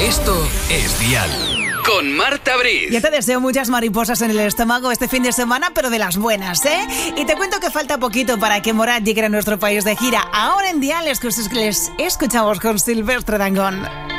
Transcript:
Esto es Dial. Con Marta Briz. Ya te deseo muchas mariposas en el estómago este fin de semana, pero de las buenas, ¿eh? Y te cuento que falta poquito para que Morat llegue a nuestro país de gira. Ahora en Dial les escuchamos con Silvestre Dangond.